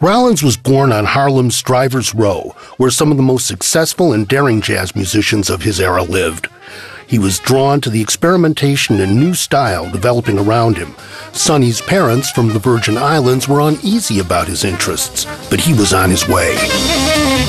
Rollins was born on Harlem's Strivers Row, where some of the most successful and daring jazz musicians of his era lived. He was drawn to the experimentation and new style developing around him. Sonny's parents from the Virgin Islands were uneasy about his interests, but he was on his way.